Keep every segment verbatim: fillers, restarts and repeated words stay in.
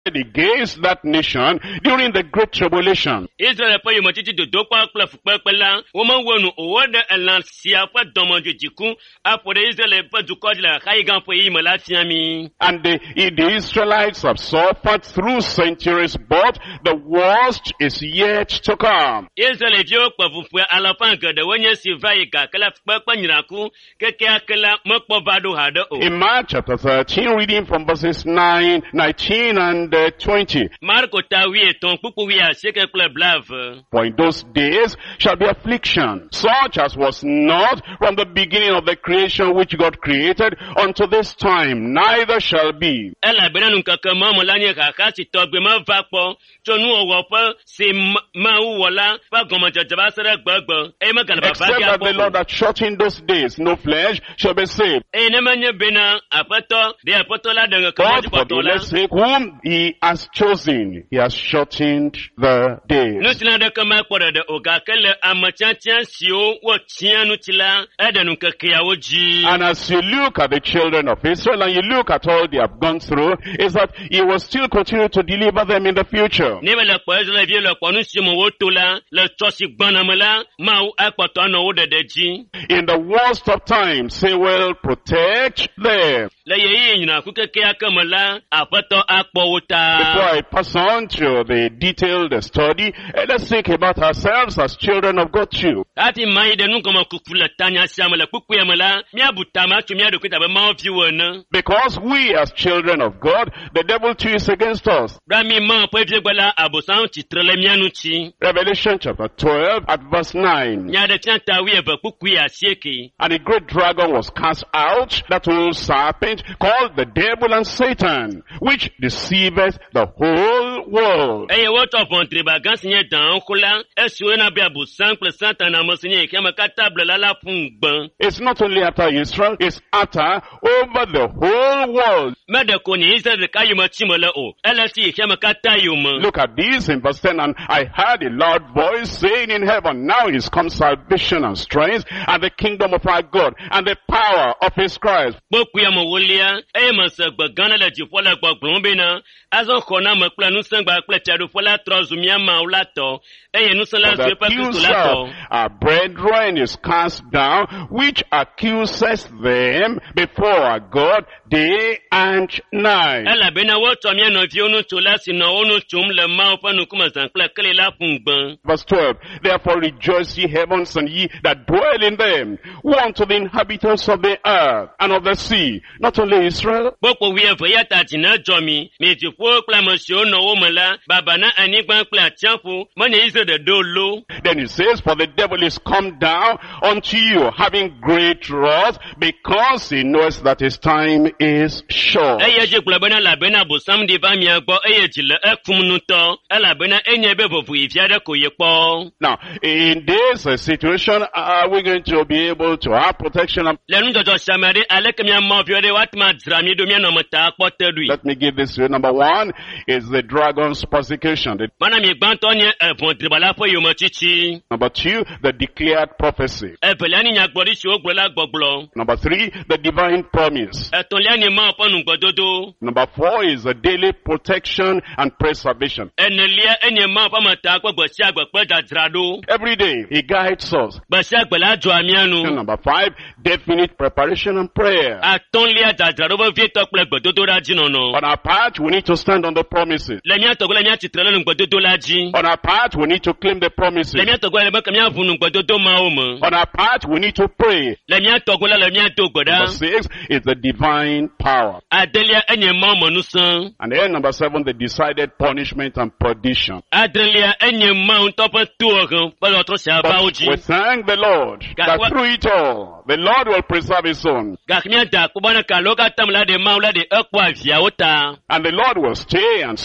against that nation during the Great Tribulation. Israel pa yo matiti do dokwa kla fukpa kla wo ma wonu o de elan sia pa domo jiku apo de Israel pa du kod la khai gan po yi mala fiami. And the, the Israelites have suffered through centuries, but the worst is yet to come. Israel jo pa fu ala pa ga de wonya si vai ga kla fukpa pa nyiraku ke ke akla mo po vado hado o. In Mark chapter thirteen, reading from verses nine, nineteen and uh, twenty. Marko ta wi ton pupu wi a seke kla blave. For in those days shall be affliction, such as was not from the beginning of the creation which God created unto this time, neither shall be. Ela benanu kaka ma mo lanye kaka si togbe ma va po tonu owo pa se ma u wola pa gomo jajaba sere gbagbo e ma galaba Except ba that the Lord hath shut in those days, no flesh shall be saved. e ne manye bena apato de apato la de ka But for the elect's sake, whom he has chosen, he has shortened the days. Nutila de kama kwada de oga kele amachantian sio wo tianu tila edenu kakia woji. And as you look at the children of Israel and you look at all they have gone through, is that he will still continue to deliver them in the future. Nebe le kwa ezele vie le kwa nusi mo wotola le chosi gbanamela ma u akpato ano wo dedeji. In the worst of times, he will protect them. Le ye nyina kukeke akamela apato akpo wota. Before I pass on to the detailed study, eh, let's think about ourselves as children of God too. Ati mai de nu kama kukula tanya siamela kukuyamela mia butama tu mia dokuta be ma viwona. Because we as children of God, the devil too is against us. Rami ma po evie gbala abosan titrele mianu chi. Revelation chapter twelve at verse nine. Nya de tianta wi ebe kukuya sieki. And a great dragon was cast out, that old serpent called the devil and Satan, which deceiveth the whole world. Eye woto fontre ba gansinye dan kula esu na be abosan ple satan na mosinye kema katable la la fungban. It's not only after Israel, it's after over the whole world. Mede ko ni Israel ka yuma chimole o. Elesi kema kata yuma. Look at this in verse ten. And I heard a loud voice saying in heaven, now is come salvation and strength, and the kingdom of our God, and the power of his Christ. Boku ya mo wolia e ma se gba gana le ji fola gba gbon na azon kona mo pla nu san gba ple teru fola trozumia ma ulato e nu san la The se pa kristo accuser lato. our brethren is cast down, which accuses them before our God day and night. Ela bena wo to mi no vi onu to la si no onu tum le ma pa nu kuma san ple kele la fungban. Verse twelve, therefore rejoice ye heavens and ye that dwell in them. Woe unto the inhabitants of the earth and of the sea, not only Israel. Boku wi e ya ta tina jomi me ti fo kla mo si ono wo mala baba na anigban kla tianfu mo ne Israel de dolo. Then it says, for the devil is come down unto you, having great wrath, because he knows that his time is short. Eye je kula bena la bena bo sam di va mi agbo eye jile ekum nu to ela bena enye be bofu ifia de ko ye po. Now, in this uh, situation, are we going to be able to have protection? Le nu jojo samari ale ke mi ma fi ode wat ma dra mi do mi no mata po tedui. Let me give this to you. Number one is the dragon's persecution. The- Mana mi gban to nye evon tribala fo yo mo chichi. Number two, the declared prophecy. E pele ni nya gbori si o gbola gbogbo. Number three, the divine promise. E ton le ni ma po nu gbododo. Number four is the daily protection and preservation. E ne le enye ma pa mata gbogbo si agbegbe da drado. Every day, he guides us. Gbe si agbela jo ami And anu. number five, definite preparation and prayer. A ton le da drado bo vie to ple gbododo ra jino no. On our part, we need to stand on the promises. Le mi to le mi titrele nu gbododo la ji. On our part, we need to claim the promises. Le mi to le ba ke mi avunu gbododo ma o mo. On our part, we need to pray. Le mi to le le mi to gboda. Number six is the divine power. Adelia enye ma mo nu san. And then number seven, the decided punishment and perdition. Adelia enye ma un to pa tu ogun pa lo tro sha ba But oji. we thank the Lord that through it all, the Lord will preserve his own. Ga kmi da ku bana ka lo ka tam la de ma la de ekwa via ota. And the Lord will stay and stand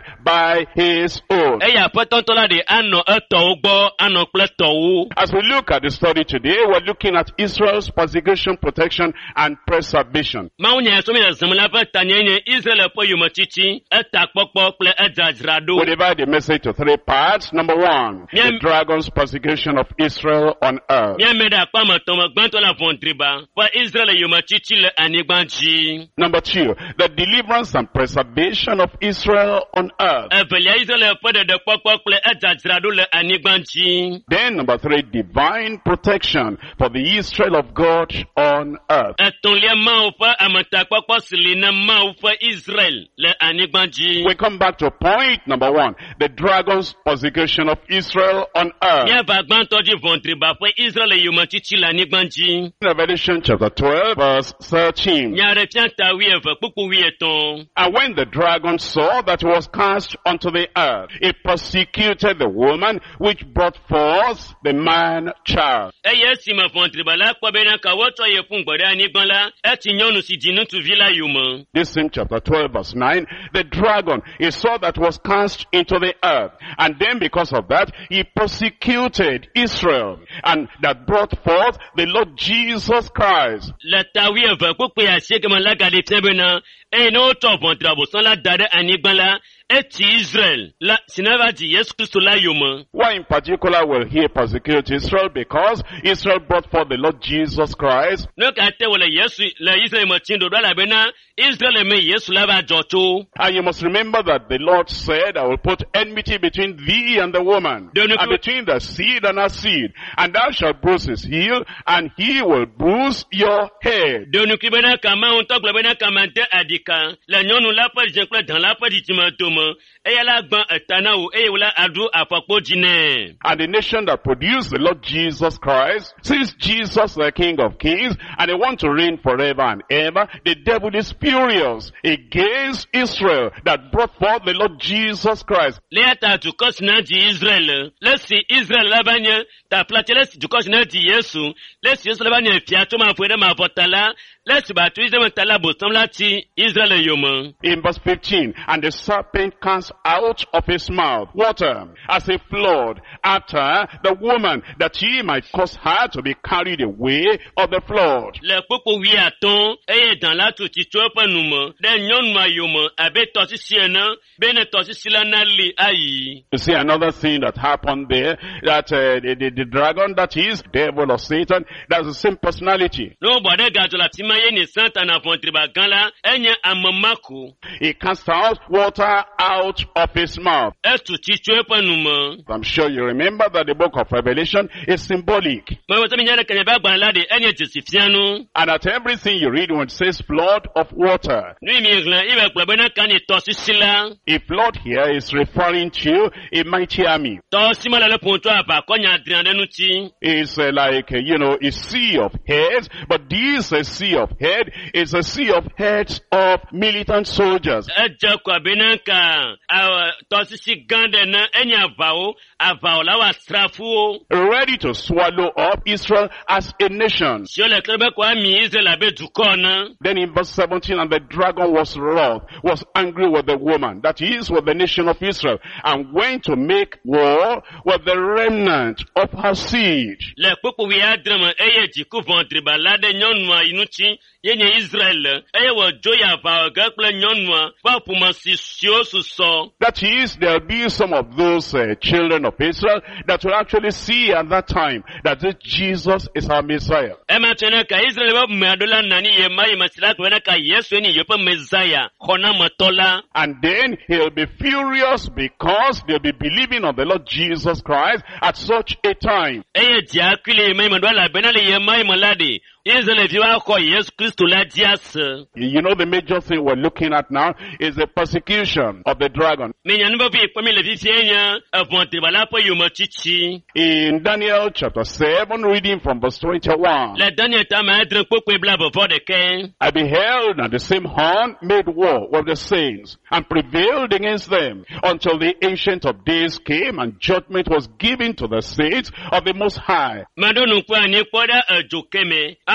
by his own. Eya pɔtɔntɔla de anɔ etɔwo gbɔ anɔ kple tɔwo. As we look at the study today, we're looking at Israel's persecution, protection, and preservation. Mawu nya so mi le zemla ƒe tanya nye Israel ƒe yometsitsi, eta kpɔkpɔ kple edzadzraɖo. We divide the message to three parts. Number one, Yeah. the dragon's persecution of Israel on earth. Míame ɖe akpa me tɔme gbãtɔ le vɔndriba ƒe Israel yometsitsi le anyigba dzi. Number two, the deliverance and preservation of Israel on earth. Evelia Israel ƒe ɖeɖekpɔkpɔ kple edzadzraɖo le anyigba dzi. Then number three, divine protection for the Israel of God on earth. Etɔ̃lia Mawu ƒe ametakpɔkpɔ si li na Mawu ƒe Israel le anyigba dzi. We come back to point number one, the dragon's persecution of Israel on earth. Míava gbãtɔ dzi vɔndriba ƒe Israel yometsitsi le anyigba dzi. Revelation chapter twelve verse thirteen. Nya ɖe fia ta wuieve kpukpu wuietɔ̃. And when the dragon saw that he was cast onto the earth, it persecuted the woman which brought forth the man child. Eye esime vɔndriba la kpɔ bena ka wotsɔ ye ƒu ŋgɔ ɖe anyigba la, eti nyɔnu si dzi ŋutsuvi la yome. This same chapter twelve verse nine, the dragon, he saw that was cast into the earth. And then because of that, he persecuted Israel and that brought forth the Lord Jesus Christ. Le ta wuieve kpukpu ya asieke me la gaɖi fia bena, eye ne wotsɔ vɔndriba bosã la da ɖe anyigba la, eti Israel la si ne va dzi Yesu Kristo la yome. Why in particular will he persecute Israel? Because Israel brought forth the Lord Jesus Christ. Ne ka te wole Yesu le Israel me tsi ɖoɖoa elabena Israel me Yesu la va dzɔ tso. And you must remember that the Lord said, I will put enmity between thee and the woman, Don't you- and between the seed and her seed, and thou shalt bruise his heel, and he will bruise your head. Donukui bena kama ŋutɔ gblɔ bena kama de adika le nyɔnu la ƒe dzidze kple dã la ƒe dzidzime dome, eya la gbã eta na wò eye wòla aɖu afɔkpo dzi nɛ. And the nation that produced the Lord Jesus Christ, since Jesus the King of Kings, and they want to reign forever and ever, the devil is furious against Israel that brought forth the Lord Jesus Christ. Lea ta dukɔ si na dzi Israel, le si Israel la va nye taplatsɛ le si dukɔ si na dzi Yesu, le si Yesu la va nye fia tso mavɔe ɖe mavɔ ta la, le si batu Israel me ta la bosam la tsi Israel yome. In verse fifteen, and the serpent cast out of his mouth water as a flood after the woman, that he might cause her to be carried away of the flood. Le kpukpu wuiatɔ̃, eye dã la tu tsi tso eƒe nu me ɖe nyɔnua yome abe tɔsisi ene, be ne tɔsisi la nali ayi. You see another thing that happened there, that uh, the, the, the dragon, that is devil or Satan, that's the same personality. Ne wobɔ ɖe gadzɔ le afi ma ye ni Satana vɔndriba gã la, enye ame mako. He cast out water out of his mouth. Etu tsi tso eƒe nu me. I'm sure you remember that the book of Revelation is symbolic. Mewɔ sɛ minya ɖe kenya be agbalẽ la ɖe enye dzesi fianu. And at everything you read when it says flood of water, Nu yi mi hlẽ ibe gblɔ bena ka ni tɔsisi la. a flood here is referring to a mighty army. Tɔsi ma le le ƒo tso aʋakɔ nya adrian ɖe ŋuti. It's uh, like, uh, you know, a sea of heads, but this uh, sea of head is a sea of heads of militant soldiers. Edze ko abe ne ka awɔ tɔsisi gã ɖe ne enye aʋawo, aʋawɔ la wɔ asrafowo. Ready to swallow up Israel as a nation. Si wole kle be ko ami Israel abe dukɔ ne. Then in verse seventeen, and the dragon was wroth, was angry with the woman, that is, with the nation of Israel, and went to make war with the remnant of her seed. Le kpukpu wi adre me eye dziku vɔndriba la ɖe nyɔnua yi ŋuti, ye nye Israel, eye wòdzo yi aʋawɔ ge kple nyɔnua ƒe ƒome si siwo susɔ. That is, there'll be some of those uh, children of Israel that will actually see at that time that this Jesus is our Messiah. Ema tso ne ka Israel ƒe ƒome aɖewo la nani ye ma yi me si la gblɔ ne ka Yesu nye yewoƒe Mesaya, xɔnametɔ la. And then he'll be furious because they'll be believing on the Lord Jesus Christ at such a time. Eye dziakui le ma yi me ɖo elabena le ye ma yi me la ɖe, Israel vi wa xɔ Yesu Kristo la dzi ase. You know, the major thing we're looking at now is the persecution of the dragon. Menya nu vevi kpɔmi le fifie nye evɔndriba la ƒe yometsitsi. In Daniel chapter seven, reading from verse twenty-one. Le Daniel tame adre kpokpoe blaeve-vɔ ɖeke. I beheld, and the same horn made war with the saints, and prevailed against them, until the Ancient of Days came, and judgment was given to the saints of the Most High. Maɖo nukua ni kpɔ ɖe edzo keme.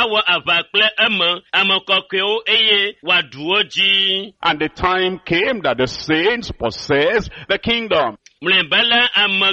awɔ ava kple eme ame kɔkɔewo eye wòaɖu dzi. And the time came that the saints possessed the kingdom. Mlembala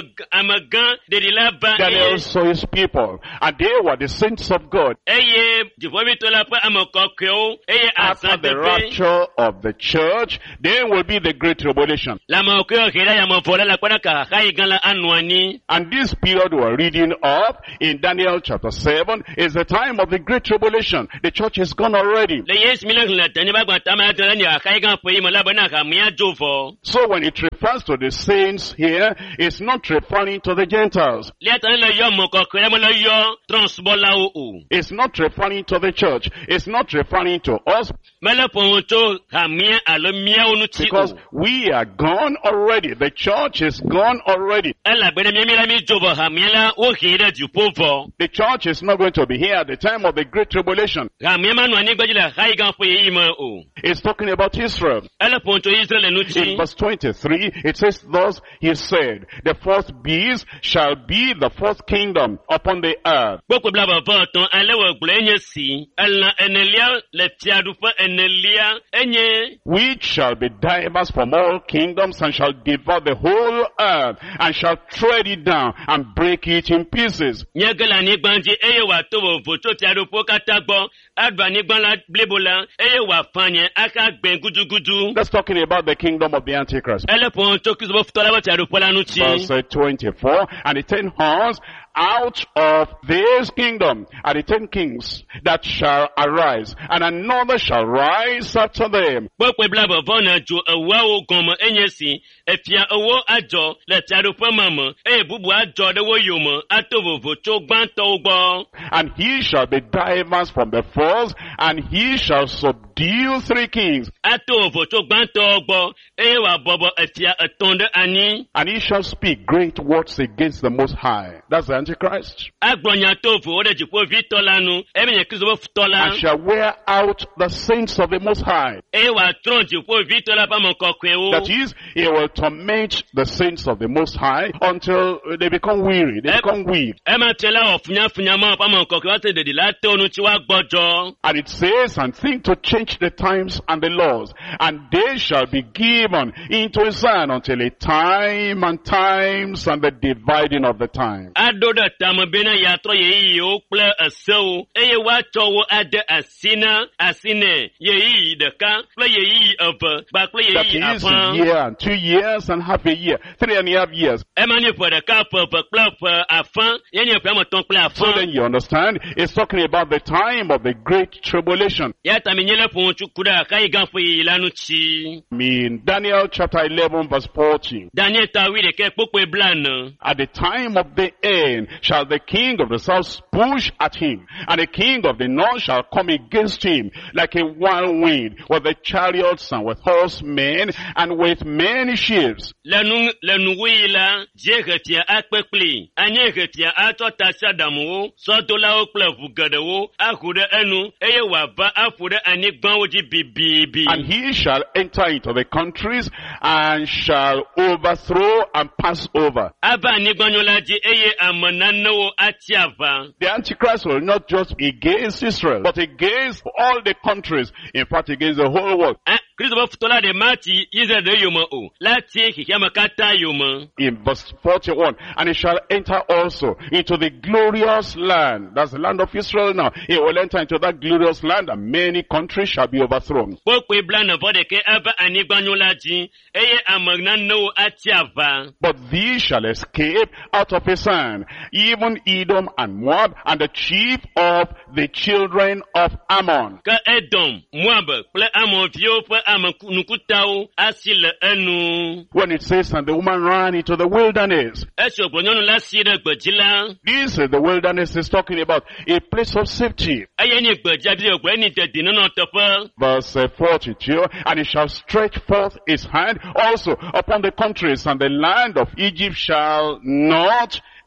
amagã ɖeɖila ba Daniel eye saw his people, and they were the saints of God. eye dziƒoʋĩtɔ ƒe ame kɔkɔewo eye After the azãteƒe rapture of the church, there will be the great tribulation. le ame kɔkɔewo he ɖe yamevɔ la le kpɔna ka xaxayi gã la anɔ anyi. And this period we're reading of in Daniel chapter seven is the time of the great tribulation. The church is gone already. Le Yesu mi le hlẽ le tɛnyi ba gbãtã ma ɖe le xaxayi gã ƒe yi me elabena hamea dzo vɔ. So when it refers to the saints here, it's not referring to the Gentiles. Lia tani le yɔ ame kɔkɔe la me le yɔ trɔ̃subɔlawo o. It's not referring to the church. It's not referring to us Mele ƒo tso hamea alo míawo ŋuti because o. we are gone already. The church is gone already. Elabena míawo la mi dzo vɔ hamea la wo hee ɖe dziƒo vɔ. The church is not going to be here at the time of the great tribulation. Hamea manɔ anyigba dzi le xaxayi gã ƒe yiyi me o. It's talking about Israel. Ele ƒo tso Israel In ŋuti. verse twenty-three, it says, thus he said, the fourth beast shall be the fourth kingdom upon the earth. Gbogbo bla bɔbɔ tɔn ale wɔ gblɔ enye si. Elã enelia le fiaɖuƒe enelia enye. Which shall be diverse from all kingdoms and shall devour the whole earth and shall tread it down and break it in pieces. Nye ge le anyigba dzi eye wòato vovo tso fiaɖuƒewo katã gbɔ. Aɖu anyigba la blibo la eye wòafanye aka gbẽ gudugudu. That's talking about the kingdom of the Antichrist. Ele ƒo tso Kristo ƒe futɔ la ƒe fiaɖuƒe la ŋuti. Verse uh, twenty-four, and the ten horns out of this kingdom are the ten kings that shall arise, and another shall rise after them. Kpɔkpɔe bla bɔbɔ na dzo ewoawo gɔme enye si. Efia ewo adzɔ le fiaɖuƒe ma me eye bubu adzɔ ɖe wo yome ato vovo tso gbãtɔwo gbɔ. And he shall be diverse from the first, and he shall subdue three kings. Ato vovo tso gbãtɔwo gbɔ eye wòabɔbɔ efia etɔ̃ ɖe anyi. And he shall speak great words against the Most High. That's the Antichrist. Agblɔ nya to vowo ɖe dziƒoʋĩtɔ la nu eme nye Kristo ƒe futɔ la. And shall wear out the saints of the Most High. Eye wòatrɔ dziƒoʋĩtɔ la ƒe ame kɔkɔewo. That is, he will torment the saints of the Most High until they become weary, they Em- become weak. Ema tre la wɔ funyafunya ma ƒe ame kɔkɔewo ate ɖeɖi la to nu tsi woagbɔdzɔ. And it says, and think to change the times and the laws, and they shall be given into his hand until a time and times and the dividing of the time. Aɖo ɖe tame bena yeatrɔ yeyiyiwo kple esewo eye woatsɔ wo ade asi na asi nɛ yeyiyi ɖeka kple yeyiyi eve kpakple That yeyiyi is a afã. year and two years and half a year, three and a half years. Ema nye ƒe ɖeka ƒe eve kple ƒe afã ye nye ƒe ame etɔ̃ kple So then afã. you understand, it's talking about the time of the great tribulation. Ya ta mi nye le ƒo ŋutsu ku ɖe xaxayi gã ƒe yiyi la ŋuti. In Daniel chapter eleven verse forty. Daniel ta wi ɖeke kpokpoe blane. At the time of the end shall the king of the south push at him, and the king of the north shall come against him like a whirlwind, with the chariots and with horsemen and with many ships. Le nu le nuwuyi la, dze ɣefia akpekpli. Anye ɣefia atsɔ tasiaɖamuwo, sɔdolawo kple ʋu geɖewo aʋu ɖe enu, eye wòava aƒu ɖe anyigbawo dzi bibibi. And he shall enter into the countries and shall overthrow and pass over. Ava anyigbanyo la dzi eye ame nanewo atsi ava. The Antichrist will not just be against Israel, but against all the countries, in fact against the whole world. A- Kristo ƒe futɔ la ɖe mati Israel ɖe yome o. La tie xexea me katã yome. In verse forty-one, and he shall enter also into the glorious land. That's the land of Israel now. He will enter into that glorious land, and many countries shall be overthrown. Kpokpoe blane vɔ ɖeke ava anyigbanyo la dzi eye ame nanewo atsi ava. But these shall escape out of his hand, even Edom and Moab, and the chief of the children of Ammon. Ke Edom, Moab kple Amonviwo ƒe ame ku- nukutawo asi le enu. When it says, and the woman ran into the wilderness, Esi wògblɔ nyɔnu la si ɖe gbedzi la, this is the wilderness is talking about a place of safety. eye nye gbedzi afi wògblɔ eni dedinɔnɔ teƒe. Verse uh, forty-two, and he shall stretch forth his hand also upon the countries, and the land of Egypt shall not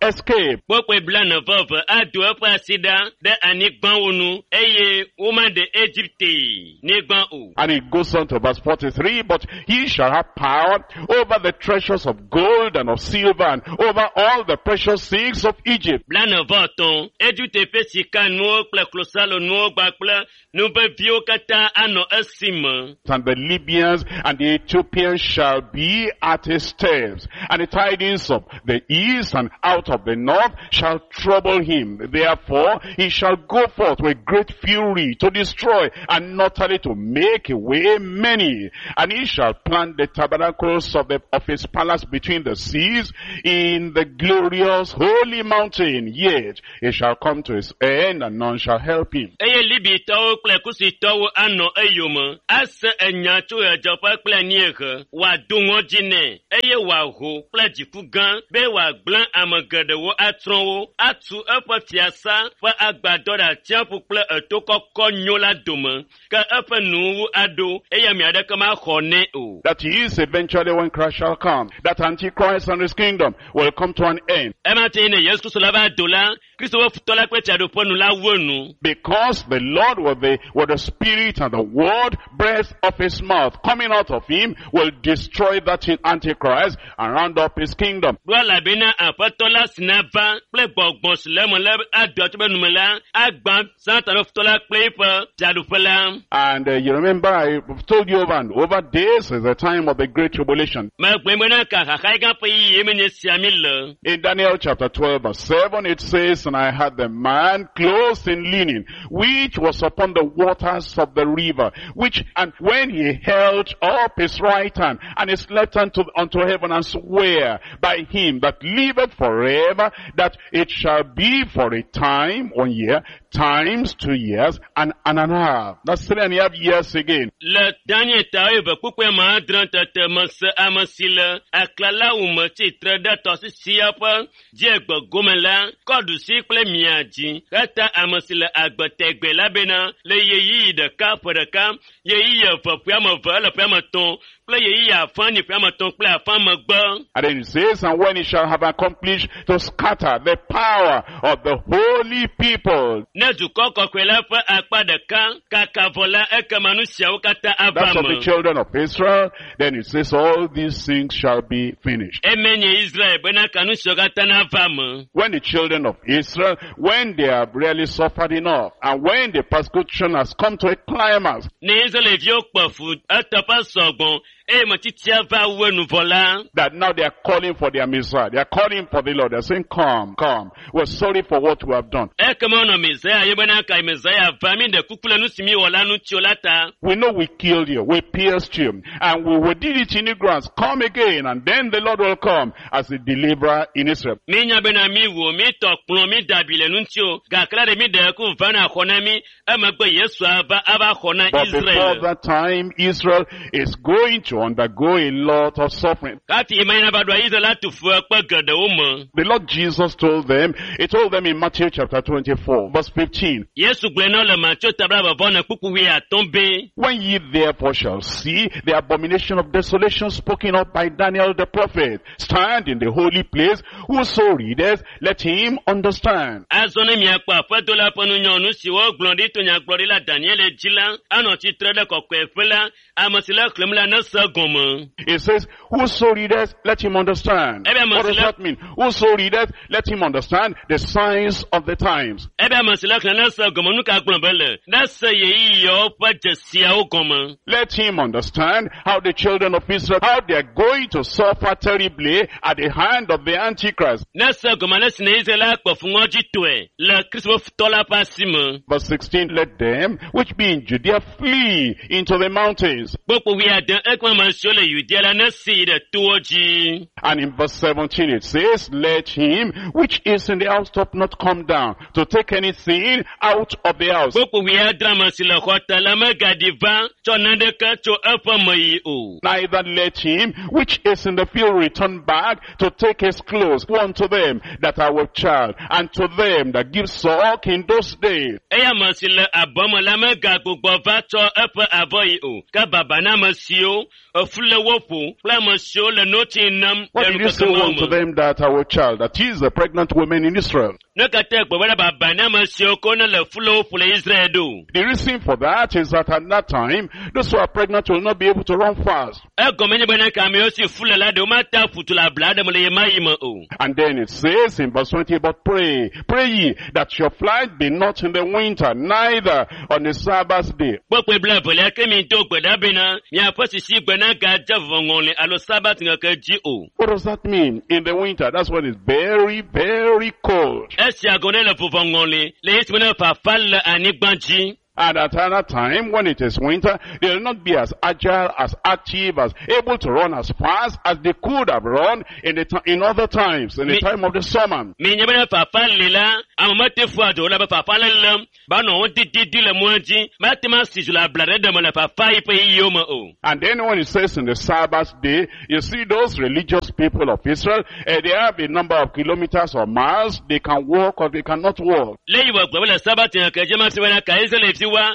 escape. Gbogbo ìbílẹ̀ náà fọ̀fọ̀ àdùn ọ̀pọ̀ àṣìdá dẹ́ ànígbọ́n wọnú ẹ̀yẹ woman de Egypt nígbọ́n o. And it goes on to verse forty-three, but he shall have power over the treasures of gold and of silver and over all the precious things of Egypt. Bílẹ̀ náà fọ̀ tán, Egypt fẹ́ sika nuwo kple klosalo nuwo gbàgbọ́ nube viwo kata anọ esime. And the Libyans and the Ethiopians shall be at his steps, and the tidings of the east and out of the north shall trouble him. Therefore he shall go forth with great fury to destroy and utterly to make away many. And he shall plant the tabernacles of, the, of his palace between the seas in the glorious holy mountain. Yet he shall come to his end, and none shall help him. Eye Libi tɔwo kple kusi tɔwo anɔ eyome. Ase enya tso edzeƒe kple niege. Wòado ŋɔdzi nɛ, eye wòaho kple dziku gã be wòagblẽ ame geɖewo atrɔ wo, atu eƒe fiasa ƒe agbadɔ ɖe atsiaƒu kple eto kɔkɔ nyo la dome. Ke eƒe nuwo aɖo, eye ame aɖeke maxɔ nɛ o. That he is eventually, when Christ shall come, that Antichrist and his kingdom will come to an end. Ema te ne Yesu Kristo la va do la, Kristo wo futɔ la kple tsaɖoƒe nu la wo nu. Because the Lord with the, with the spirit and the word breath of his mouth coming out of him will destroy that Antichrist and round up his kingdom. Ɖo elabena aƒetɔ la sina va kple gbɔgbɔ si le eme le aɖɔ tso be nume la, agbã Satan ƒe futɔ la kple eƒe tsaɖoƒe la. And uh, you remember I've told you over and over, this is the time of the great tribulation. Megblẽ bena ka xaxa gã ƒe yiyi menye sia mi le. In Daniel chapter twelve verse seven it says, and I had the man clothed in linen, which was upon the waters of the river, which, and when he held up his right hand and his left hand to, unto heaven, and swear by him that liveth forever, that it shall be for a time, one year, times two years, and, and an half. That's three and a half years again. Le Daniel tawe ve kukwe ma adran tete mese amasile, aklala ume titre de tosi siapa, diegbe gomela, kodu si kple miaji, kata amasile agbe tegbe labena, le yeyi de ka po de ka, yeyi ye ve puyama ve le puyama ton, kple yeyi ya fan ni puyama ton kple afan megbe. And then it says, and when he shall have accomplished to scatter the power of the holy people. Ne dukɔ kɔkɔe la ƒe akpa ɖeka, kaka vɔ la eke manusiawo katã ava That's of me. the children of Israel. Then it says, all these things shall be finished. Emenye Israel bena kanusiawo katã nava me. When the children of Israel, when they have really suffered enough, and when the persecution has come to a climax, Ne Israelviwo kpe fu eteƒe sɔgbɔ, eye metitia va wu enuvɔ la. that now they are calling for their Messiah. They are calling for the Lord. They're saying, come, come. We're sorry for what we have done. Ekema ɔnɔ Mesia ye bena ka Mesia va mi ɖe kuku le nu si mi wɔ la nu tsi o la ta. We know we killed you, we pierced you, and we, we did it in ignorance. Come again, and then the Lord will come as a deliverer in Israel. Mi nya bena mi wo, mi tɔ kplɔ, mi dabi le nu tsi o, gakla ɖe mi ɖe ku va na xɔ na mi, emegbe Yesu ava ava xɔ na But before Israel. that time, Israel is going to undergo a lot of suffering. Kafi imanyina va ɖoa Israel atu fu ekpe geɖewo me. The Lord Jesus told them, he told them in Matthew chapter twenty-four, verse fifteen, Yesu gblẽ na wo le Matthew tabla vɔvɔ ne kpuku wi atɔ̃ be. when ye therefore shall see the abomination of desolation spoken of by Daniel the prophet, stand in the holy place, whoso readeth, let him understand. Azɔ ne miakpɔ aƒedo la ƒe nunyɔnu si wogblɔ ɖi to nyagblɔɖila Daniel dzi la, anɔ tsitre ɖe kɔkɔeƒe la, ame si le xlẽm la nese gɔme. It says, whoso readeth, let him understand. Ebe What does Masila- that mean? Whoso readeth, let him understand the signs of the times. Ebe ame si le xlẽ nese gɔme nu ka gblɔ be le, nese yeyiyiwo ƒe dzesiawo gɔme. Let him understand how the children of Israel, how they are going to suffer terribly at the hand of the Antichrist. Nese gɔme le si ne Israel akpɔ fu ŋɔdzi tɔe le Kristo ƒe futɔ la ƒe asi me. Verse sixteen, let them which be in Judea flee into the mountains. Kpokpo wi ade ekema ame siwo le Yudea la nesi ɖe towo dzi. And in verse seventeen it says, let him which is in the housetop not come down to take anything out of the house. Kpokpo wi adre ame si le xɔ te la megaɖi va tsɔ naneke tso eƒe me yi o. Neither let him which is in the field return back to take his clothes. One to them that are with child, and to them that give suck in those days. Eye ame si le abɔ me la megagbugbɔ va tsɔ eƒe avɔ yi o. Ke baba na ame siwo efu le wo ƒo kple ame siwo le notsi nam What did you say unto them that our child, that is the pregnant women in Israel? The reason for that is that at that time, those who are pregnant will not be able to run fast. And then it says in verse twenty, but pray, pray ye that your flight be not in the winter, neither on the Sabbath day. What does that mean? In the winter, that's when it's very, very cold. And at another time, when it is winter, they will not be as agile, as active, as able to run as fast as they could have run in the in other times, in the time of the summer. And then when it says in the Sabbath day, you see those religious people of Israel, uh, they have a number of kilometers or miles, they can walk or they cannot walk. And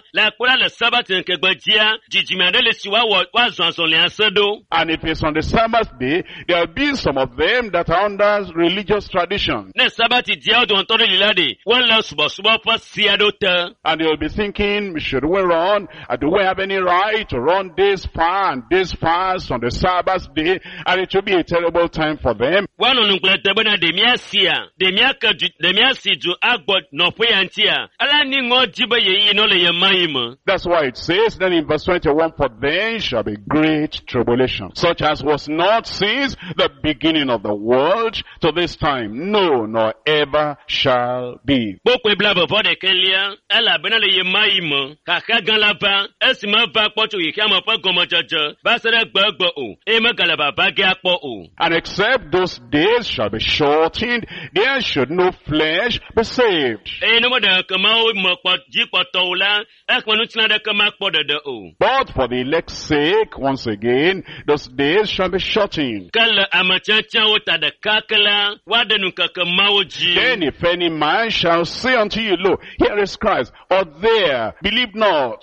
if it's on the Sabbath day, there will be some of them that are under religious tradition. And they will be thinking, should we run? Do we have any right to run this far and this fast on the Sabbath day? And it will be a terrible time for them. That's why it says then in verse twenty-one, for then shall be great tribulation, such as was not since the beginning of the world to this time, no, nor ever shall be. And except those days shall be shortened, there should no flesh be saved. But for the elect's sake, once again, those days shall be shortened. Then if any man shall say unto you, lo, here is Christ, or there, believe not.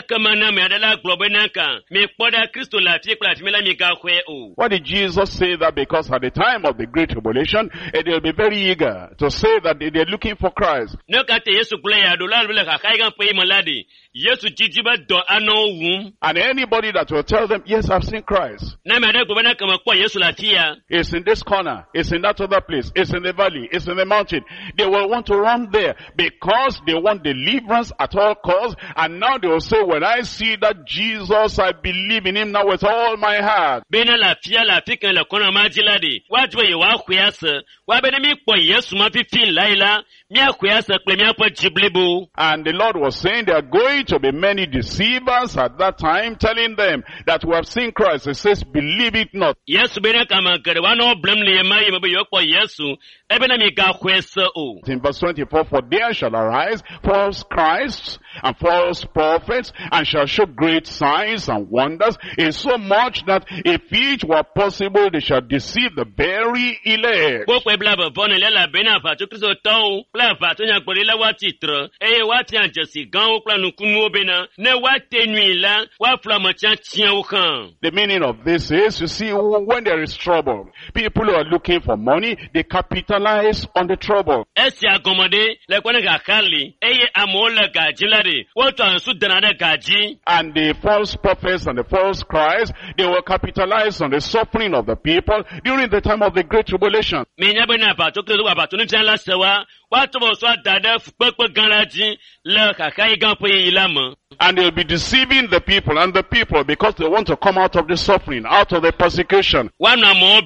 Why did Jesus say that? Because at the time of the Great Tribulation, they'll be very eager to say that they're looking for Christ. And anybody that will tell them, yes, I've seen Christ. It's in this corner, it's in that other place, it's in the valley, it's in the mountain. They will want to run there because they want deliverance at all costs. And now they will say, when I see that Jesus, I believe in him now with all my heart. And the Lord was saying there are going to be many deceivers at that time, telling them that we have seen Christ. It says, believe it not. In verse twenty-four, for there shall arise false Christs and false prophets, and shall show great signs and wonders, in so much that if each were possible, they shall deceive the very elect. The meaning of this is, you see, when there is trouble, people who are looking for money, they capitalize on the trouble. And the false prophets and the false Christ, they will capitalize on the suffering of the people during the time of the Great Tribulation. And they'll be deceiving the people and the people because they want to come out of the suffering, out of the persecution. And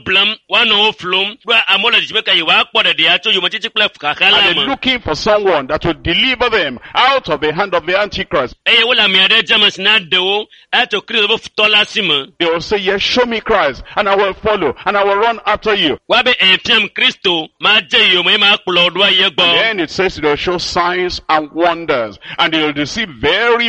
they're looking for someone that will deliver them out of the hand of the Antichrist. They will say, yes, show me Christ, and I will follow, and I will run after you. And then it says they'll show signs and wonders, and they will deceive very many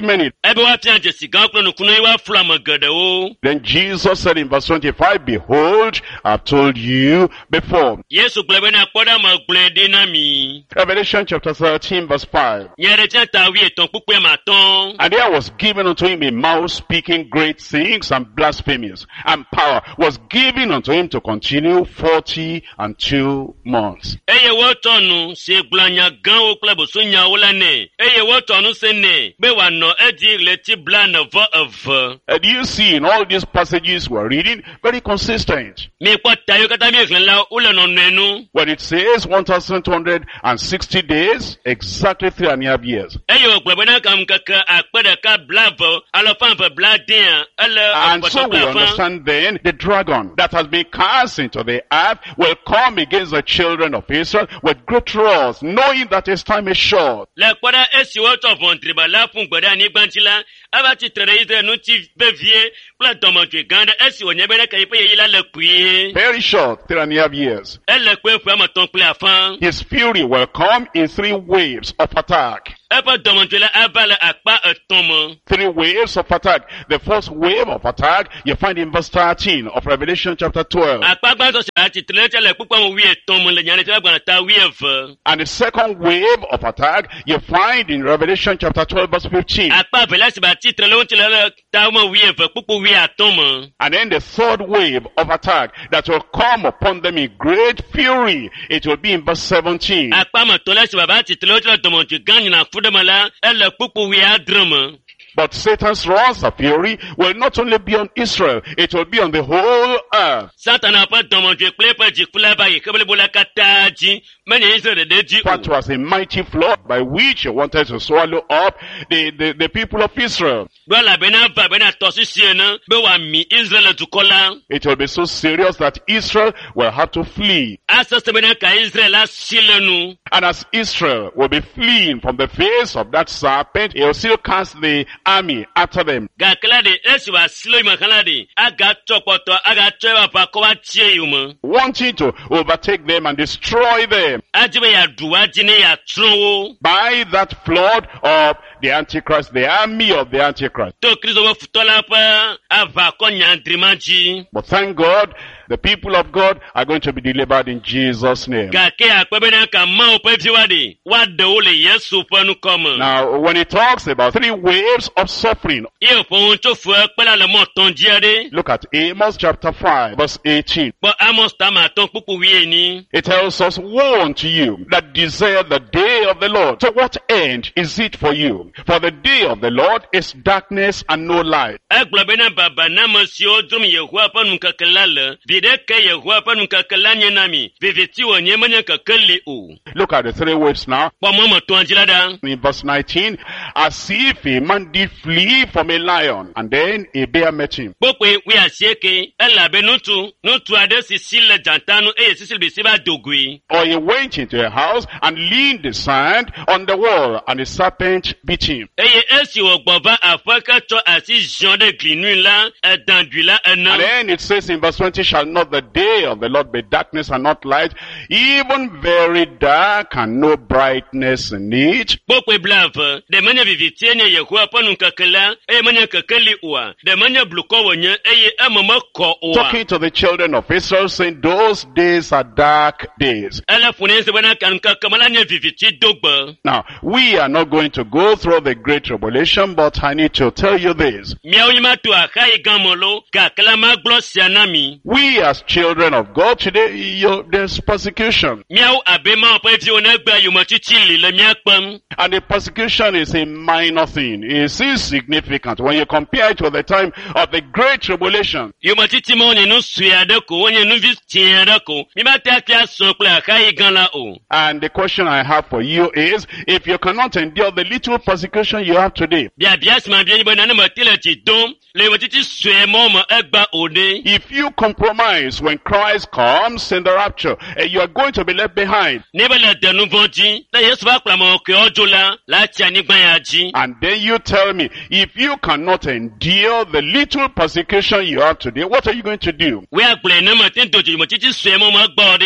many. Ebe wa pia je sigan klo no kunu wa fura magade o. Then Jesus said in verse twenty-five, behold, I've told you before. Yesu glebe na koda ma glede na mi. Revelation chapter thirteen verse five. Nyere tia ta wi eton pupu ma ton. And there was given unto him a mouth speaking great things and blasphemies, and power was given unto him to continue forty and two months. Eye wo tonu se glanya gan o klebo so nya wo la ne. Eye wo tonu se ne be wa no edi leti blan of of. And you see in all these passages we're reading, very consistent. Me kwa tayo kata mi la ule no nenu. When it says one thousand two hundred sixty days, exactly three and a half years. Eye wo klebo na kam kaka akpede ka blavo alo fan for bladin alo. And so we understand then the dragon that has been cast into the earth will come against the children of Israel with great wrath, knowing that his time is short. Le kwada esi wo to von tribala fun gbada ni gbanchila aba ti tere Israel nu ti bevie pla domo twe ganda esi wo nyebe na kai pe yila le kuye. Very short, three and a half years. Elle kwe fu ama ton ple afan. His fury will come in three waves of attack. Eba domo twe la abala akpa etomo. Three waves of attack. The first wave of attack you find in verse thirteen of Revelation chapter twelve. Akpa gbanzo se ati tere le pupa mo wi etomo le nyane twa gbana ta wi ev. And the second wave of attack you find in Revelation chapter twelve verse fifteen. Akpa vela se ba ti tere lo ti le ta mo wi ev pupu wi atomo. And then the third wave of attack that will come upon them in great fury. It will be in verse seventeen. Akpa mo to le se ba ti tere lo domo twe ganyi na fudemala elle pupu wi adroma. But Satan's wrath of fury will not only be on Israel, it will be on the whole earth. Satan a pas demandé plepa ji kulaba yi kabele bola kataji many Israel de ji. That was a mighty flood by which he wanted to swallow up the, the, the people of Israel. Bola bena va bena tosi siena be wa mi Israel to kola. It will be so serious that Israel will have to flee. Asa se bena ka Israel a silenu. And as Israel will be fleeing from the face of that serpent, he will still cast the army after them. Ga klade esi wa silo ma kanade aga topoto aga twa pa ko wa tie yuma. Wanting to overtake them and destroy them. Ajibe ya duwa jine ya tronwo. By that flood of the Antichrist, the army of the Antichrist. To Kristo wa futola pa ava ko nyandrimaji. But thank God, the people of God are going to be delivered in Jesus' name. Ga ke akpebe na ka ma opefiwade wa de ole Yesu panu come. Now, when he talks about three waves of suffering, Iyo fo to fu pela le mo ton diade. look at Amos chapter five, verse eighteen. But Amos ta ma ton pupu wi ni. It tells us, woe unto you that desire the day of the Lord. To what end is it for you? For the day of the Lord is darkness and no light. Eglobe na baba na masio dum Yehova panu kakelale. Vide ke Yehova panu kakelanye nami. Viviti wo nyemanya kakeli u. Look at the three waves now. Kwa mama to anjilada. In verse nineteen, as if a man did flee from a lion, and then a bear met him. Bokwe wi asieke ela be nutu nutu ade sisile jantanu e sisil be siba dogui. Or he went into a house and leaned the sand on the wall, and a serpent bit him. Eye esi wo gbova afaka to asi jonde glinu la edandu la ena. And then it says in verse twenty, shall not the day of the Lord be darkness and not light, even very dark and no brightness in it? Bokwe blave de manya viviti ne Yehova panu kakela e manya kakeli uwa. De manya bluko wonye eye emama ko uwa. Talking to the children of Israel, saying those days are dark days. Ela funense bana kan kakamala ne viviti dogba. Now, we are not going to go through the great tribulation, but I need to tell you this. Miao yima tu akai gamolo kakela ma glosia nami. We as children of God today, you, there's persecution. Miao abema opefi onagba yumachichili le miakpam. And the persecution is a minor thing. It's insignificant when you compare it with the time of the great tribulation. Yumachichi mo ne no suadako onye no vistiadako. Mima takia sokle akai gala o. And the question I have for you is, if you cannot endure the little persecution you have today, Bia bias ma bien bona na matile ti dom le wachichi suemo ma egba ode. if you compromise when Christ comes in the rapture, uh, you are going to be left behind. Neba la denu vonji na Yesu va klama ke ojola la ti ani gban yaji. And then you tell me, if you cannot endure the little persecution you have today, what are you going to do? We agble na matin doji yumachichi suemo ma egba ode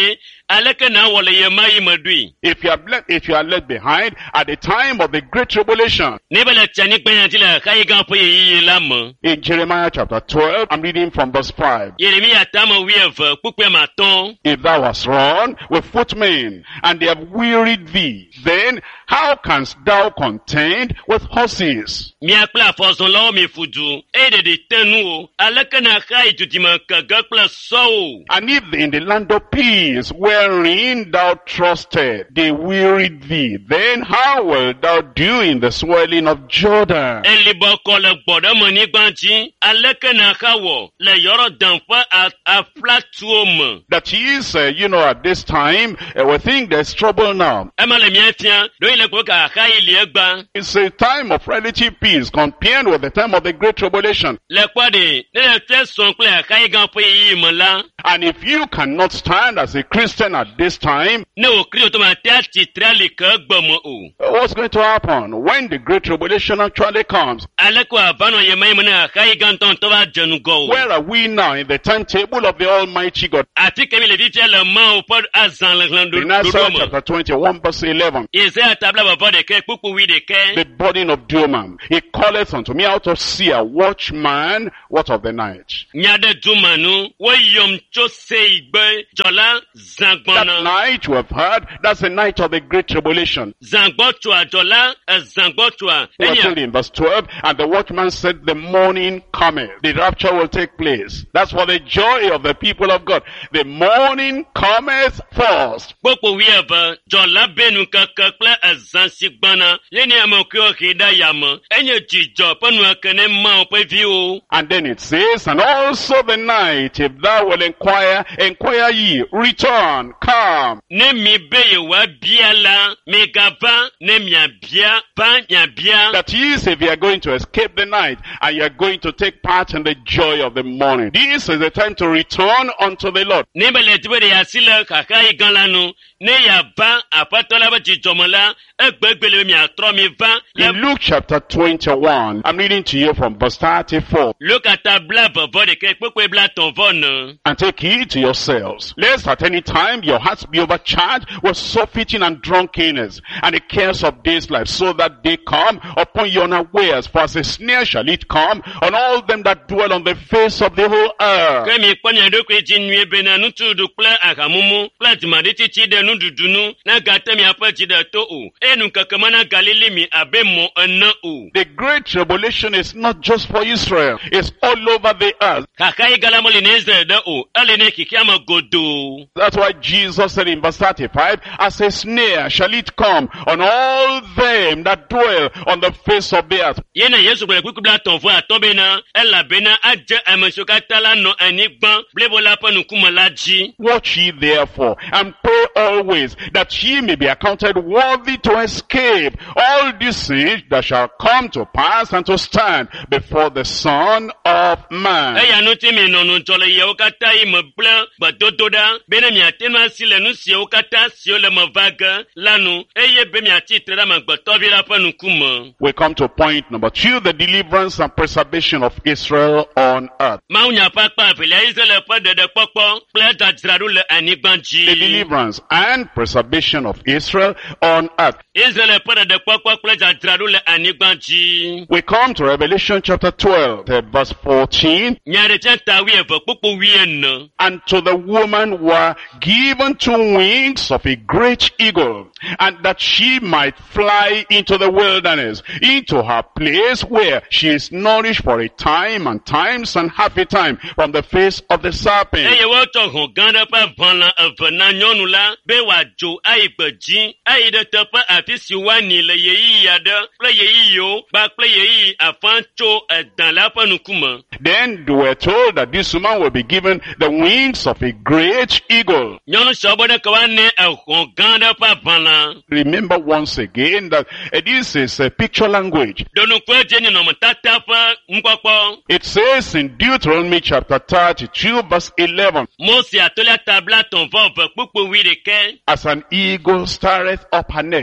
aleke na wole ye mai madui. If you are left, if you are left behind at the time of the great tribulation. Nebele chani kwenye tila kai gampo ye yi lamo. In Jeremiah chapter twelve, I'm reading from verse five. Yeremia tama wieve kukwe maton. If thou hast run with footmen, and they have wearied thee, then how canst thou contend with horses? Mia kla foson lo mi fudu. Ede de tenu. Aleke na kai tutima kagakla so. And if in the land of peace, wherein thou trusted, they wearied thee, then how wilt thou do in the swelling of Jordan? Elibo kole bodo mani gbanji. Aleke na kawo. Le yoro danfa a, a flat tuom. That is, uh, you know, at this time, uh, we think there's trouble now. Ema le mientia. Do ile kwa ka kai liegba. It's a time of relative peace compared with the time of the great tribulation. Le kwa de. Ne le te son kle kai gampo yi mala. And if you cannot stand as a Christian at this time, Ne o kri otomate titrali ka gbomo o. what's going to happen when the great tribulation actually comes? Aleko avano ye mai mana kai ganton to ba jenu go. Where are we now in the timetable of the Almighty God? Ati kemi le vivia le man o pod azan le glando. In Isaiah chapter twenty-one verse eleven, Isaiah tabla baba de ke pupu wi de ke. the burden of Doom, he calleth unto me out of Seir, watchman, what of the night? Nyade dumanu wo yom cho se igbe jola That zangbona. night you have heard, that's the night of the great tribulation. Zangbotwa jola zangbotwa. We are Enya told in verse twelve, and the watchman said, the morning cometh. The rapture will take place. That's for the joy of the people of God. The morning cometh first. popo wi eva jola benu kaka kle azan sigbana. Yeni amoki o hida yama. Enye jijo ponu akene ma o pe vi o. And then it says, and also the night, if thou will inquire, inquire ye, return, come. Ne mi beye wa biala, me gava, ne mia bia, pa nya bia. That is, if you are going to escape the night, and you are going to take part in the joy of the morning. This is the time to return unto the Lord. Ne bele tibere ya sila kaka igan lanu, ne ya ba, apatola ba jijomola, egbegbele mi atro mi va. In Luke chapter twenty-one, I'm reading to you from verse thirty-four. Look at a blab of body ke pokwe bla ton von. And take heed to yourselves, lest at any time your hearts be overcharged with surfeiting and drunkenness, and the cares of this life, so that they come upon you unawares. For as a snare shall it come on all them that dwell on the face of the whole earth. Kemi kwanya do kwe jinwe bena nutu du kle akamumu, kle timade chichi de nu dudunu, na gata mi apa chida to u. Enu kakamana galili mi abe mo ena u. The great tribulation is not just for Israel, it's all over the earth. Kakai galamoli neze de u, alene kikiama godo. That's why Jesus said in verse thirty-five, as a snare shall it come on all them that dwell on the face of the earth. Yena Yesu kwe kukubla tonfo atobena, ela bena aje amesokatala no anigban, blebo lapa nukuma laji. Watch ye therefore, and pray always, that ye may be accounted worthy to escape all these things that shall come to pass and to stand before the Son of Man. Eya nuti mi nonu jole ye okata ime blan, badododa, bena mi atema sile nu si okata si ole me vaga, lanu, eye be mi ati treda magbotobi lapa nukuma. We come to point number two, the deliverance and preservation of Israel on earth. Ma unya pakpa vile Israel pa de de pokpo, ple dajradu le anigbanji. The deliverance and preservation of Israel on earth. Israel pa de de pokpo, ple dajradu le anigbanji. We come to Revelation chapter twelve, uh, verse fourteen. Nyare chen tawi evo pupu wieno. And to the woman were given two wings of a great eagle, and that she might fly into the wilderness, into her place where she is nourished for a time and times and half a time from the face of the serpent. Eye wo to hon ganda pa vanla eve na nyonu la, be wa jo aigbeji, ayi de tepe afi si wa ni le yeyi ya de, ple yeyi yo, ba ple yeyi afan cho edan la pa nukuma. Then they were told that this woman will be given the wings of a great eagle. Nyonu shobo de kawa ne e hon ganda pa vanla. Remember once again that uh, this is a picture language. Donu kwe jenye no mtata pa mkwakpo. It says in Deuteronomy chapter thirty-two verse eleven, Mosi atole tabla ton vove pupu wi de ke. as an eagle stirreth up her nest,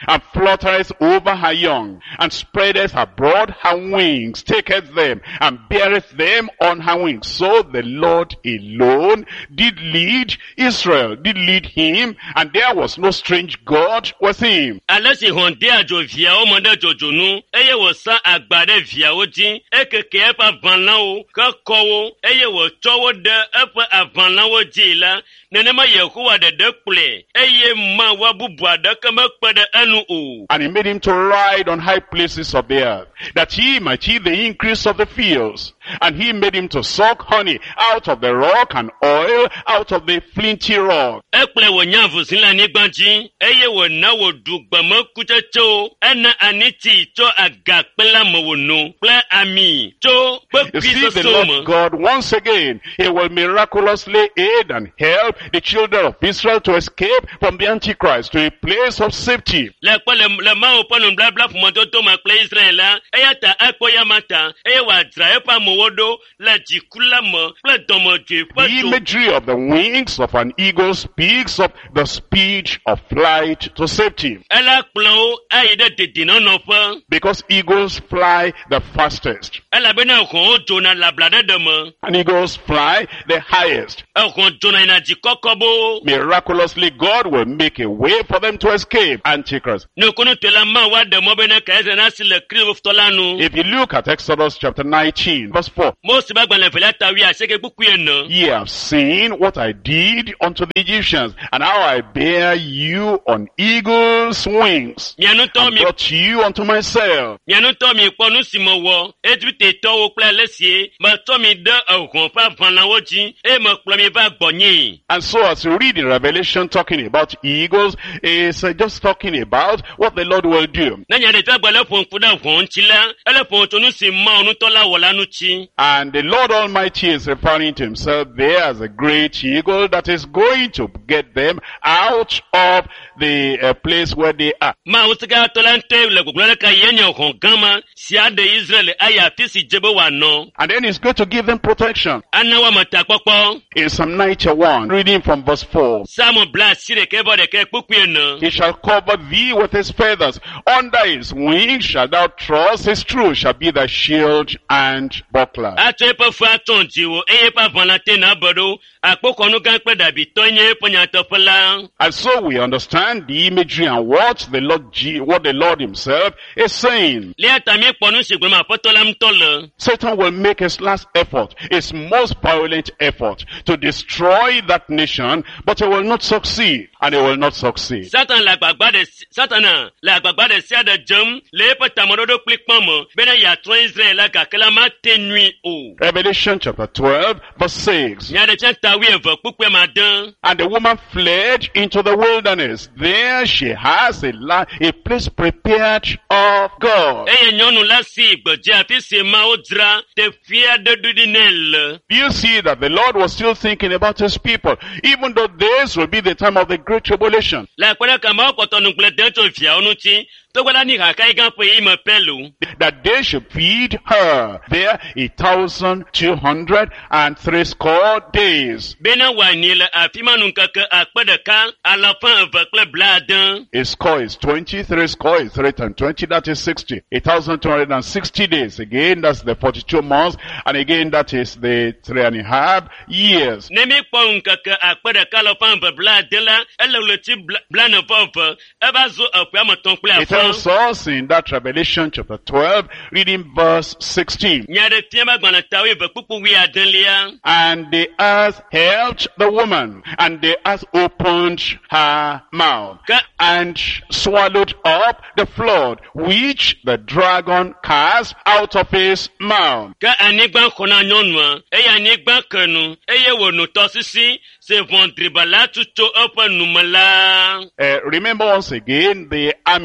and fluttereth over her young, and spreadeth abroad her wings, taketh them, and beareth them on her wings. So the Lord alone did lead Israel, did lead him, and there was no strange God with him. Alesi honde ajo via o mande jojonu, eye wo sa agbade via oji, ekeke epa vanlawo, ka kowo, eye wo chowo de epa avanlawo jila, nenema Yehowa de dekple, eye ma wabubu de kama kpede anu o. And he made him to ride on high places of the earth, that he might eat the increase of the fields. And he made him to suck honey out of the rock and oil out of the flinty rock. Ekple wo nyavu sila ni gbanji, eye wo na wo dugba mo kuchecho, ena aniti cho agakpela mo wo no, ple ami, cho, You see, the Lord God, once again, he will miraculously aid and help the children of Israel to escape from the Antichrist to a place of safety. Le kwa le, le ma oponu bla bla fumoto to ma kple Israela, eya ta akpo ya mata, eye wa dra epa mo wodo, la jikula mo, ple domo jwe, The imagery of the wings of an eagle speaks of the speed of flight to safety. Ela kplo, ayi de didi no no pa. Because eagles fly the fastest. Ela bena kon jona la blade de mo. And eagles fly the highest. E kon jona ina jikokobo. Miraculously, God will make a way for them to escape Antichrist. No kono tela ma wa de mo bena ka eze na sile kri uftolanu. If you look at Exodus chapter nineteen, verse four, Mo si ba gbanle fele ta wi aseke buku ye no. ye have seen what I did unto the Egyptians, and how I bear you on eagle's wings, Mianu to and mi brought you unto myself. Mianu to mi ponu si mo wo, etu te to wo kple lesie, ma to mi de ohun pa vanla wo ji, e mo kple mi va gbonyin. And so as you read in Revelation talking about eagles, is uh, just talking about what the Lord will do. Na nya de ta gbele fon kuda fon chila, ele fon tonu si ma onu to la wola nu chi. And the Lord Almighty is referring to himself there as a great eagle that is going to get them out of the uh, place where they are. Ma usika to la nte le gugule ka yenye ohun gama, si ade Israel aya ti si jebe wa no. And then he's going to give them protection. Ana wa mata popo. In Psalm ninety-one, reading from verse four, Samo bla sire ke bo de ke puku ye no. he shall cover thee with his feathers. Under his wings shalt thou trust. His truth shall be thy shield and buckler. Ato epa fu aton jiwo, eye pa vanla te na bodo, akpoko nu kan pe dabi tonye ponya tofala. And so we understand the imagery and what the Lord, G- what the Lord himself is saying. Le atami ponu sigbe ma potola mtolo. Satan will make his last effort, his most violent effort, to destroy that nation, but he will not succeed, and he will not succeed. Satan la gbagba de Satana la gbagba de sia de jam le pe tamododo klikpon mo bena ya tron Israel la ka kala ma tenui o. Revelation chapter twelve, verse six. Nya de chen tawi evo pupu ma dan. And the woman fled into the wilderness. There she has a, la- a place prepared of God. Eye nyonu la si igboje ati se ma o dra te fia de dudinel. Do you see that the Lord was still thinking about his people, even though this will be the time of the great tribulation? La kwela ka ma ko tonu ple de to fia onu ti. To kwela ni ka kai gan pe imo pelu. That they should feed her there a thousand two hundred and three score days. Bena wa ni le afima nu kaka akpede ka ala fan evo kple bladan. A score is twenty, three score is three times twenty, that is sixty. A thousand two hundred and sixty days. Again, that's the forty-two months, and again, that is the three and a half years. Nemi pon kaka akpede ka ala fan evo bladan la, ele le ti blan evo eba zo akwa mo ton kple It afan. tells us in that Revelation chapter twelve, reading verse sixteen. Nya de tiema gbana tawi evo pupu wi adan lia. And the earth helped the woman, and the earth opened her mouth, Ka and swallowed up the flood, which the dragon cast out of his mouth. ka anigba kona nyɔnua, eye anigba kenu, eye wònò tɔsisi, se vɔndriba la tuto eƒe nume la. Uh, remember once again the army of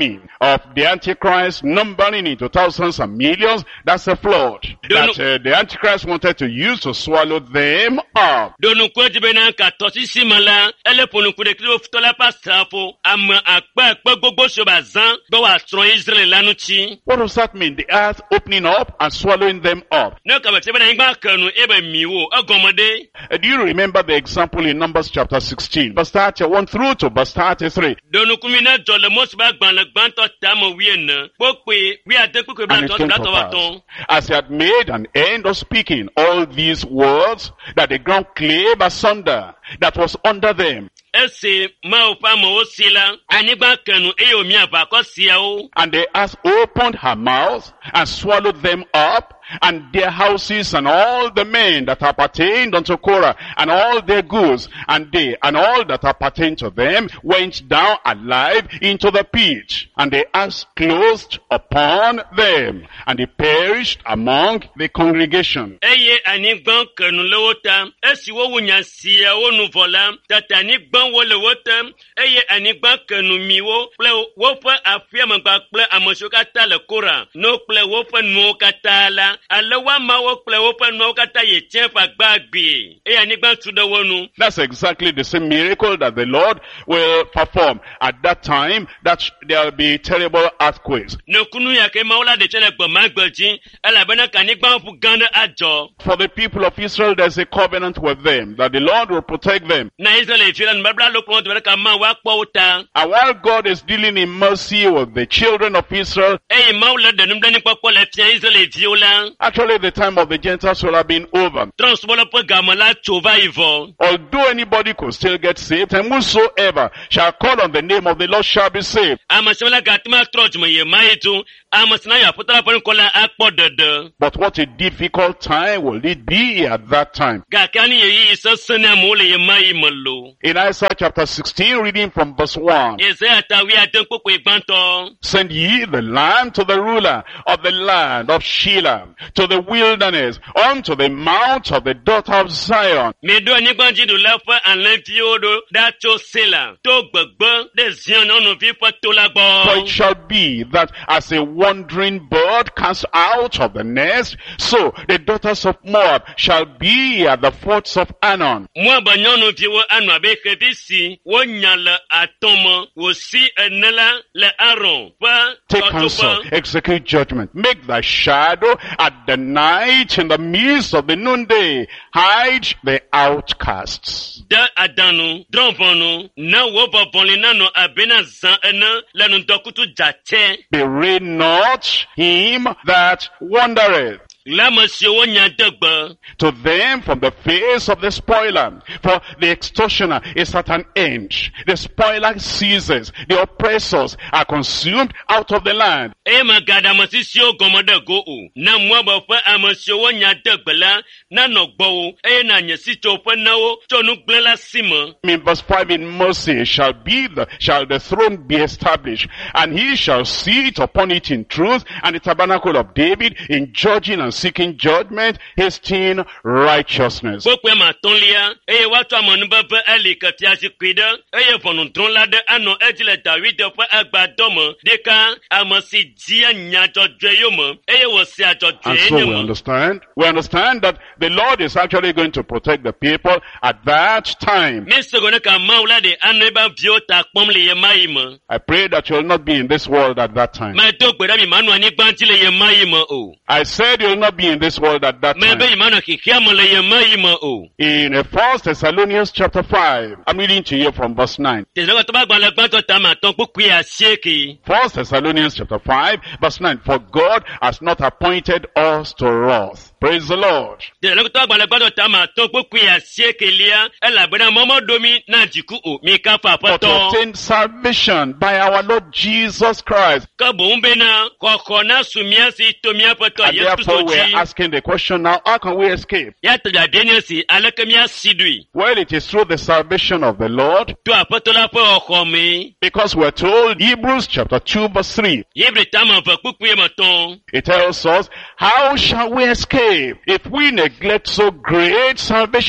of the Antichrist numbering into thousands and millions, that's a flood that uh, the Antichrist wanted to use to swallow them up. Donu kweji bena ka tosisi mala ele ponu kude kilo futola pasafo ama akpa akpa gbogbo shobazan do wa tron Israel lanu chi. What does that mean? The earth opening up and swallowing them up. No ka bete bena igba kanu ebe miwo agomode. Uh, do you remember the example in Numbers chapter sixteen, verse thirty-one through to verse thirty-three? Donu kumina jole mos ba gban le gban to tamo wiena. Pope wi ade pope bla And it to came bla to to pass, waton. as he had made an end of speaking all these words, that the ground clave asunder that was under them, Ese ma opa mo osila anigba kanu eyo mi aba ko sia o. and the earth opened her mouth and swallowed them up, and their houses, and all the men that appertained unto Korah, and all their goods, and they and all that appertained to them went down alive into the pit, and the earth closed upon them, and they perished among the congregation. Eye anigba kanu lewota esi wo wunya sia wo nu vola tata anigba wo lewota eye anigba kanu miwo ple wo fa afia magba ple amosoka ta le kora no ple wo fa nu kata la alewa ma wo ple wo fa nu kata ye chen fa gbagbe eye anigba tu de wonu. That's exactly the same miracle that the Lord will perform at that time, that there will be terrible earthquakes. No kunu ya ke maula de chele gbo magbaji ala bana kanigba fu ganda ajo. For the people of Israel, there's a covenant with them, that the Lord will protect them. Na Israel e fira mbabla lokon to ka ma wa kpo uta. And while God is dealing in mercy with the children of Israel, Eye maula de numda ni kpo le fia Israel e viola. actually the time of the Gentiles will have been over. Transbolo po gamala chova ivo. Although anybody could still get saved, and whosoever shall call on the name of the Lord shall be saved. Amasimela gatima troj mo ye maitu. Amasina ya putala pon kola akpo dede. But what a difficult time will it be at that time. Ga kani ye isa sene mo le ye mai molo. In Isaiah chapter sixteen, reading from verse one, Isaiah ta wi adan popo igbanto. send ye the lamb to the ruler of the land of Shelah, to the wilderness, unto the mount of the daughter of Zion. Me do ni gbanji do lafa an le fiodo da cho sela. To gbegbe de zion onu fi po to la For it gbo. shall be that as a wandering bird cast out of the nest, so the daughters of Moab shall be at the forts of Anon. Mo ba nyonu fi wo anu abe kebisi wo nyale atomo wo si enela le Aaron pa Take counsel, execute judgment, make thy shadow at the night in the midst of the noonday, hide the outcasts. da adanu dronvonu na wo bobonle nanu abena zan ena lenu dokutu jate. Bewray not him that wandereth. Lamasio wo nya degbe. To them from the face of the spoiler, for the extortioner is at an end. The spoiler ceases, the oppressors are consumed out of the land. E magada masisio gomode go o. Na mwabo fa amasio wo nya degbe la na no gbo e na nyesi to fa na wo to nu glela sima. In verse five, in mercy shall be the, shall the throne be established, and he shall sit upon it in truth, and the tabernacle of David in judging and seeking judgment, hasting righteousness. Pokwe ma tonlia e watu amonu bebe eli katia sikwida e vonu tron la de ano ejile David fa agbadomo deka amasi dia nyajo dweyomo e wo si ajo And so we dweyomo. understand, we understand that the Lord is actually going to protect the people at that time. Mister gone ka maula de ano eba viota kpomle ye maimo. I pray that you will not be in this world at that time. Ma do gbera mi manu ani gbantile ye maimo o. I said you will not be in this world at that Me be time. manu kikiamo le ye maimo o. In uh, First Thessalonians chapter five, I'm reading to you from verse nine. Tezelo to ba gban le gbanto ta ma ton pokwe asieki. First Thessalonians chapter five, verse nine. For God has not appointed us to wrath. Praise the Lord. Tezelo to gban le gbanto ta ma ton pokwe asieki lia e la bena momo domi na jiku o mi ka fa But to poto. obtain salvation by our Lord Jesus Christ. Ka bo mbe na koko na sumia si tomia poto And Yesu therefore we're Kristo ji. asking the question now, how can we escape? Ya tada denia si alekemia sidui. Well, it is through the salvation of the Lord, To apotola po okomi. because we're told, Hebrews chapter two verse three, Yebre tama fa kukuye maton. it tells us, how shall we escape if we neglect so great salvation?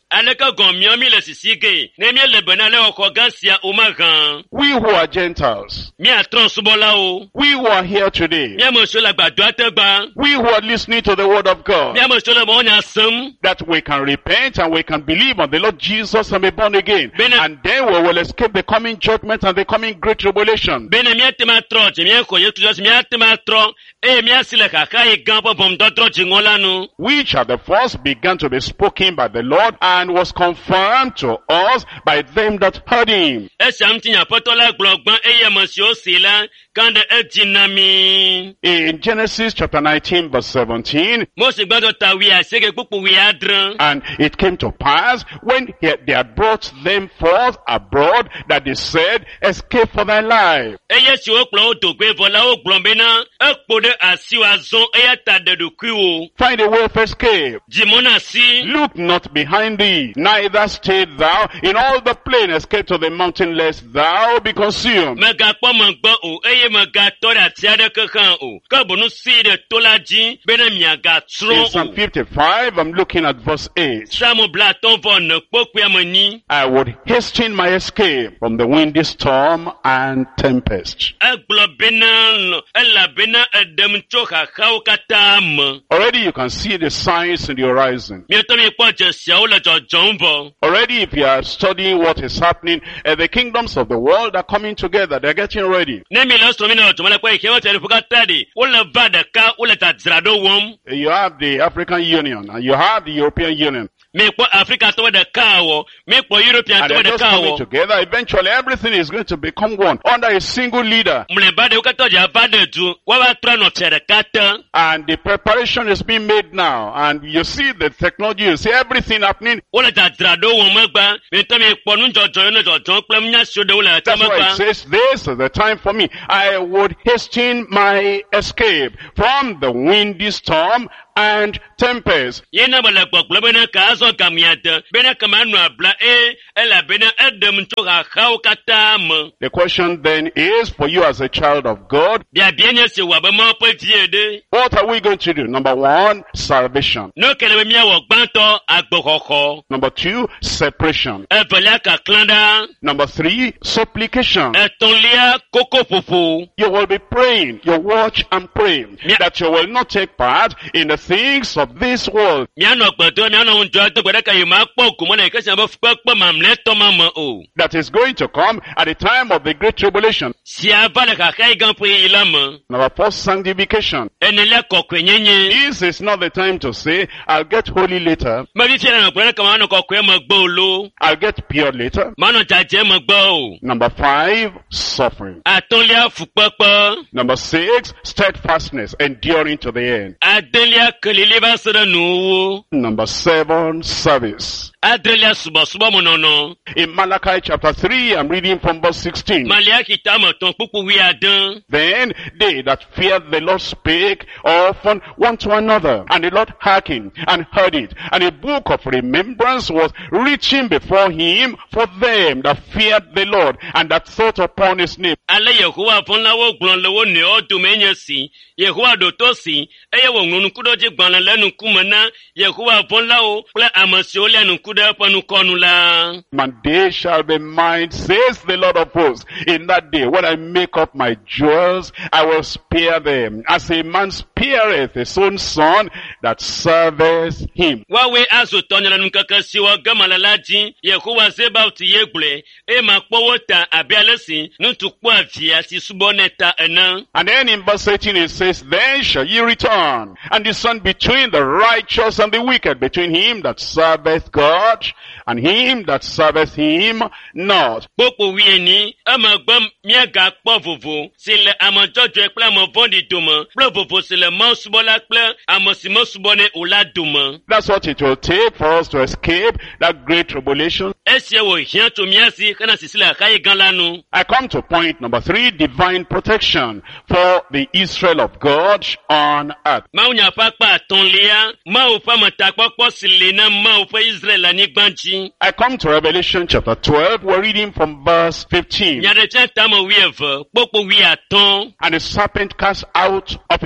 Aleka gomyo mi le sisige. Ne mi le bena le okogasia umagan. We who are Gentiles. Mi atron subola o. We who are here today. Mi amoso la gbado atagba. We who are listening to the word of God. Mi amoso la mo nya sam. That we can repent and we can believe on the Lord Jesus and be born again. Bene, and then we will escape the coming judgment and the coming great tribulation. Bene mi atema tro, je mi ko yetu just mi atema tro. E mi asile kaka e gampo bom do tro jingola nu. Which at the first began to be spoken by the Lord and was confirmed to us by them that heard him. E sam tinya potola glogban e ye mo si o sila kande e jinami. In Genesis chapter nineteen verse seventeen. Mo se gbado ta wi asege pupu wi adran. And it came to pass when he, they had brought them forth abroad that they said, escape for thy life. E ye si o klo o to gbe vola o glombe na e pode asiwa zon e ya ta de do ku. Find a way of escape. Jimona si. Look not behind thee, neither stay thou in all the plain, escape to the mountain, lest thou be consumed. Mega po mo gbo o eye mega to da ti ade kankan o. Ka bonu si de to la ji bena miaga tron In Psalm fifty-five, I'm looking at verse eight. Samu bla ton von poku amani. I would hasten my escape from the windy storm and tempest. Aglo bena ela bena edem choka kaukata. Already you can see the signs in the horizon. Mi to mi po je sia o le jo jonvo. Already if you are studying what is happening, uh, the kingdoms of the world are coming together. They're getting ready. Ne mi lo so mi na to mala ko ike o te fuka tadi. O le vada ka o le ta zrado wom. You have the African Union and you have the European Union. Me po Africa to the kawo. Me po European And to they're the just coming kawo. together. Eventually everything is going to become one under a single leader. Mle bade ukato ja bade tu. Wa ba tra no tere kata. And the preparation is being made now. And you see the technology, you see everything happening. O le ta zrado wom magba. Me to mi po nu jojo yo no jojo plem nya so de o le ta That's why it magba. says, this is the time for me. I would hasten my escape from the windy storm and tempest. Yena bala gbogbo bena ka azo kamiata. Bena kama anu abla e ela bena edem choka kaukata mo. The question then is, for you as a child of God, Bia bienya se wa ba ma po tie de. what are we going to do? Number one, salvation. No kele mi awo gbanto agbokoko. Number two, separation. E bala ka klanda. Number three, supplication. E tonlia koko fufu. You will be praying, you watch and pray, Yeah. that you will not take part in the things of this world. Mi ano gbodo mi ano unjo to gbede ka yi ma po ku mo na ke se bo fu pe mamle to ma mo o. That is going to come at the time of the great tribulation. Si abale ka kai gan pu ilamo. Number four, sanctification. Enele kokwenyenye. This is not the time to say, I'll get holy later, Ma bi tiara na gbede ka ma no kokwe mo gbo lo. I'll get pure later. Ma no jaje mo gbo o. Number five, suffering. Atonlia fupopo. Number six, steadfastness, enduring to the end. Adelia kelile ba sere nu. Number seven, service. Adelia subo subo mo nono. In Malachi chapter three, I'm reading from verse sixteen. Malia kitamo ton pupu wi adan. Then they that feared the Lord spake often one to another, and the Lord hearkened and heard it. And a book of remembrance was written before him for them that feared the Lord, and that thought upon his name. Ale Yehowa fon lawo gbon lowo ne o du menye si. Yehowa do to si. Eye wo nunu kudo ji gbon lenu kumana. Yehowa fon lawo ple amasi o lenu kudo panu konu la. And they shall be mine, says the Lord of hosts. In that day, when I make up my jewels, I will spare them, as a man spareth his own son that serveth him. Wawe aso tonyala nkaka siwa gamala laji. Yehowa zeba uti yegle. E makpo ta abialesi. Nutu kwa via si suboneta ena. And then in verse eighteen it says, then shall ye return, and discern between the righteous and the wicked, between him that serveth God and him that serveth him not. Popo wieni, ama gbam miaga kpo vovo, sile ama jojo ekple ama vondi duma, ple vovo sile mausubola kple ama si mausubone ula duma. That's what it will take for us to escape that great tribulation. Esye wo hien to miasi, kana sisile akaye ganlanu. I come to point number three, divine protection for the Israel of God on earth. Ma unya pakpa tonlia, ma upa matakpokpo sile na ma upa Israel ni gbanji. I come to Revelation chapter twelve, we're reading from verse fifteen. Nyade chen tamo wieve, popo wi aton. And the serpent cast out of his mouth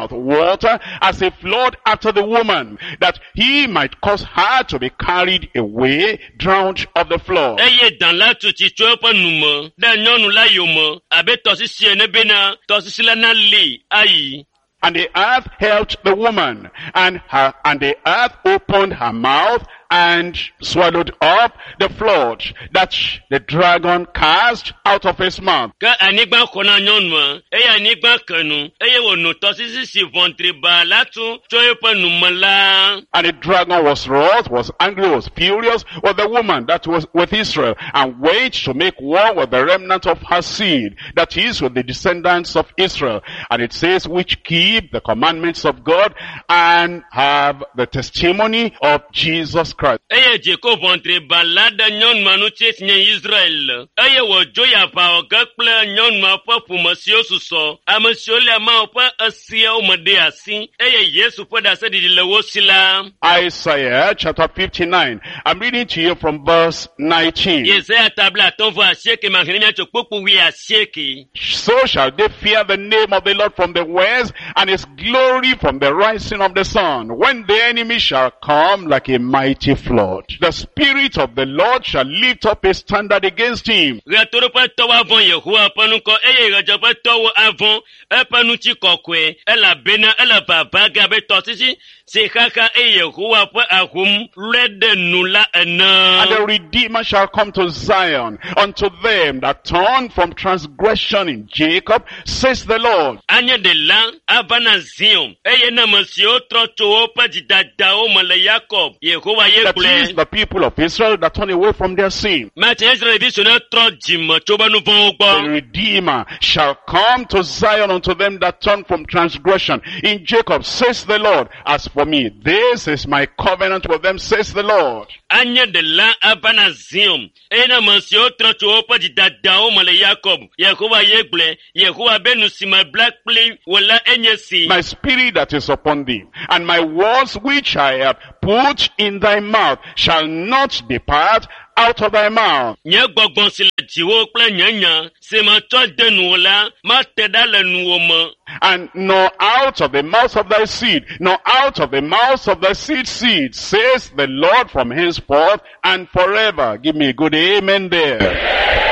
forth water as a flood after the woman, that he might cause her to be carried away, drowned of the flood. Eye dan la tu ti tso pe numo, da nyɔnu la yomo, abe tɔsisi ene bena, tɔsisi la na li ayi. And the earth helped the woman, and her, and the earth opened her mouth and swallowed up the flood that the dragon cast out of his mouth. Ka anigba kona nyɔnua, eye anigba kanu, eye wo no tɔsisi si vɔntri ba la tu tso epe numo la. And the dragon was wroth, was angry, was furious with the woman that was with Israel, and waged to make war with the remnant of her seed, that is, with the descendants of Israel. And it says, which keep the commandments of God and have the testimony of Jesus Christ. Eye jeko vɔntri ba la da nyɔnua nu tse nye Israel. Eye wo joya pa o gakple nyɔnua ƒe ƒomesiwo susɔ. Ame siwo le Mawu ƒe esiawo me ɖe asi. Eye Yesu ƒe ɖaseɖiɖi le wo si la. Isaiah chapter fifty-nine. I'm reading to you from verse nineteen. Yesaya tabla atɔ̃ vɔ asieke ma hɛnɛ miatso kpokpo wi asieke. So shall they fear the name of the Lord from the west, and his glory from the rising of the sun, when the enemy shall come like a mighty flood. The Spirit of the Lord shall lift up a standard against him. Ɣetoro ƒe tɔwo avɔ̃ Yehowa ƒe nukɔ, eye ɣedze ƒe tɔwo avɔ̃ eƒe nutsi kɔkɔe, elabena ele vava ge abe tɔsisi si xaxa eye Yehowa ƒe ahom lɔe ɖe nu la ene. And the Redeemer shall come to Zion, unto them that turn from transgression in Jacob, says the Lord. Anye ɖela ava na Zion, eye ne ame siwo trɔ tso woƒe dzidadawo me le Yakob, Yehowa ye That is gblɔe. the people of Israel that turn away from their sin. Mate Israelvi so ne trɔ dzime tso be nu vɔ̃wo The gbɔ. Redeemer shall come to Zion unto them that turn from transgression in Jacob, says the Lord. As for me, this is my covenant with them, says the Lord. Anye ɖela ava na Zion, eye ne ame siwo trɔ tso woƒe dzidadawo me le Yakob, Yehowa ye gblɔe. Yehowa be nu si mebla kpli wò la enye si. My spirit that is upon thee, and my words which I have put in thy mouth, shall not depart out of thy mouth. Nye gbɔgbɔ si le dziwò kple nye nya, si matsɔ de nuwò la, mate ɖa le nuwò me. And nor out of the mouth of thy seed, nor out of the mouth of thy seed seed, says the Lord, from henceforth and forever. Give me a good amen there.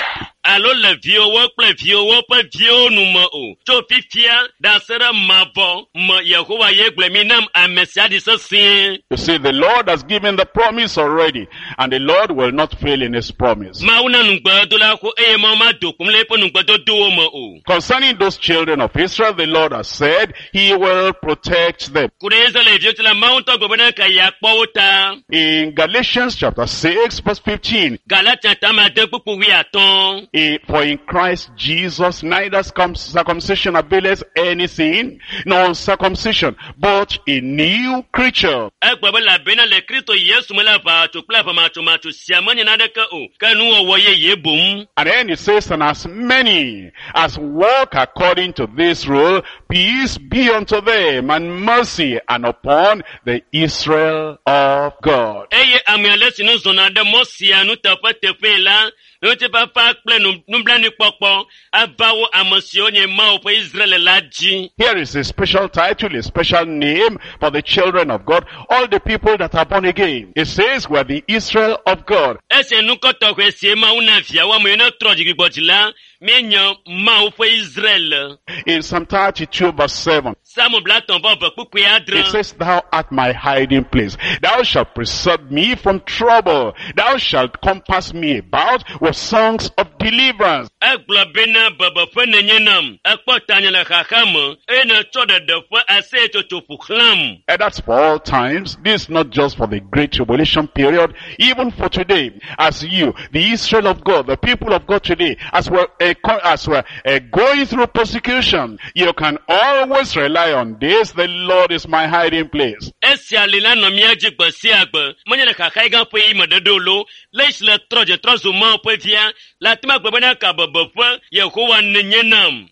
Alo le viwowo kple viwowo ƒe viwo nu me o. Tso fifia da se ɖe mavɔ me Yehowa ye gblɔe mi nam ame sia ɖi sesĩe. You see, the Lord has given the promise already, and the Lord will not fail in his promise. Mawu na nugbedola ko eye Mawu ma do kum le eƒe nugbedodowo me o. Concerning those children of Israel, the Lord has said he will protect them. Ku ɖe Israelviwo ti le Mawu ŋutɔ gbe be ne ke yeakpɔ wo ta. In Galatians chapter six verse fifteen, Galatia tame ade kpukpu wi atɔ̃. eh, for in Christ Jesus neither circum- circumcision availeth anything, nor uncircumcision, but a new creature. Egbe be labena le Kristo Yesu me le aʋatso kple aʋamatsomatso sia menye naneke o, ke nuwɔwɔ yeye boŋ. And then it says, and as many as walk according to this rule, peace be unto them, and mercy, and upon the Israel of God. Eye ame ale si nu zɔna ɖe mɔ sia nu teƒe teƒe la, nuteƒefa kple nu- nublanuikpɔkpɔ ava wo ame siwo nye Mawu ƒe Israel la dzi. Here is a special title, a special name for the children of God, all the people that are born again. It says, we're the Israel of God. Ese nukɔ tɔxɛ sie Mawu na viawo ame yiwo ne trɔ dzigbɔdzi la, míenye Mawu ƒe Israel. In Psalm thirty-two verse seven, Samu blatɔ̃ vɔ ve kpukpui it adre. says, thou art my hiding place. Thou shalt preserve me from trouble. Thou shalt compass me about with songs of deliverance. Egblɔ bena bebeƒe nenye nam, ekpɔ tanye le xaxa me, eye nètsɔ ɖeɖeƒe aseyetsotso ƒo xlãm. And that's for all times. This is not just for the great tribulation period, even for today. As you, the Israel of God, the people of God today, as we're, uh, co- as we're uh, going through persecution, you can always rely on this. The Lord is my hiding place. Esia li la nɔ mía dzi gbe sia gbe, menye le xaxa yi gã ƒe yi me ɖeɖo lo, le esi le trɔ dze trɔ zu Mawu ƒe via, le afi ma gbe bena ka bebeƒe Yehowa nenye nam.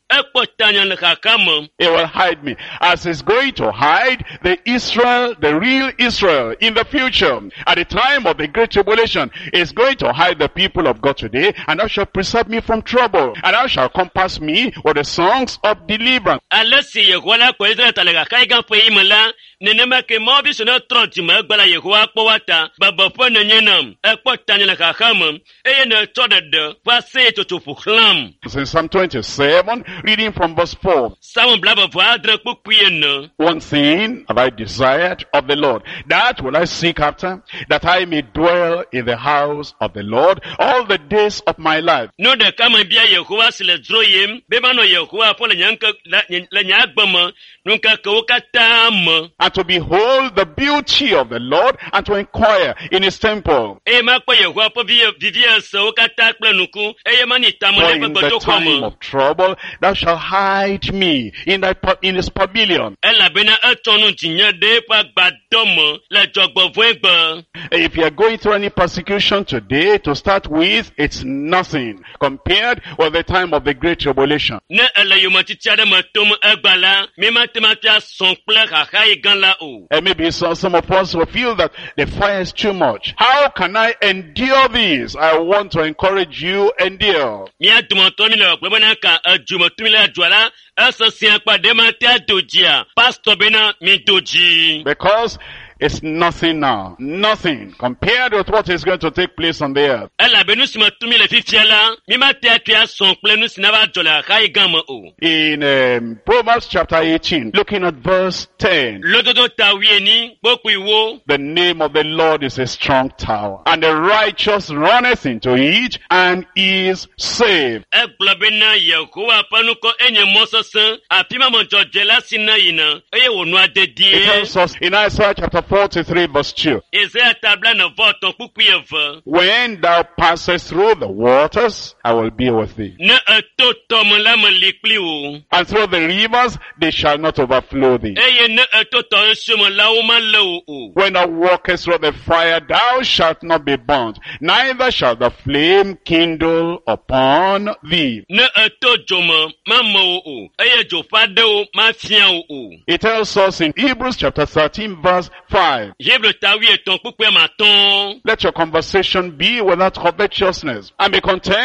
ekpo tanya le kakam. He will hide me. As he's going to hide the Israel, the real Israel in the future. At the time of the great tribulation, he's going to hide the people of God today, and thou shalt preserve me from trouble, and thou shalt compass me with the songs of deliverance. Alesi Yehowa ko Israel talega kai gan pe imala nenema ke mo bi sona trente ma gbala Yehowa po wata baba po na nyenam ekpo tanya le kakam eye na todede fa se to to fuklam. In Psalm twenty-seven, reading from verse four. Sam blaba po adre po kuyen. One thing have I desired of the Lord, that will I seek after, that I may dwell in the house of the Lord all the days of my life. No de kama bia Yehowa sile droyem be ma no Yehowa po le nyanka le nyagbama nunka ko katam. And to behold the beauty of the Lord, and to inquire in his temple. E ma ko Yehowa po via vivia so kata planuku e ma ni For tamole in pe the to time kwamo. of trouble, thou shalt hide me in thy pa- in his pavilion. Ela bena etonu jinya de pa gbadomo le jogbo voegba. If you are going through any persecution today, to start with, it's nothing compared with the time of the great tribulation. Ne ele yo matiti ade matom egbala mi matematia sonple hakai gan la o. And maybe some, some of us will feel that the fire is too much. How can I endure this? I want to encourage you, endure. Mi adumoto mi le gbona ka adumoto mi le adwala asa sian pa de matia dojia. Pastor bena mi doji. Because it's nothing now. Nothing compared with what is going to take place on the earth. Ela benu sima tumi le fifiala mi matia tia sonple nu sinaba jola hakai gan mo o. In um, Proverbs chapter eighteen, looking at verse ten. Lododo tawieni boku iwo. The name of the Lord is a strong tower, and the righteous runneth into it, and is saved. Eglobena Yehowa panuko enye mososan apima monjo jela sina ina eye wonu It adedie. tells us in Isaiah chapter forty-three verse two. Isaiah tabla na voton kukuyeva. When thou passest through the waters, I will be with thee. Ne eto tomo la me likli o. And through the rivers, they shall not overflow thee. Eye ne eto to sumo la o ma le o. When thou walkest through the fire, thou shalt not be burnt, neither shall the flame kindle upon thee. Ne eto jomo ma mo o. Eye jo fade o ma fian o. It tells us in Hebrews chapter thirteen verse five. Hebrew tawi eton kukwe maton. Let your conversation be without covetousness, and be content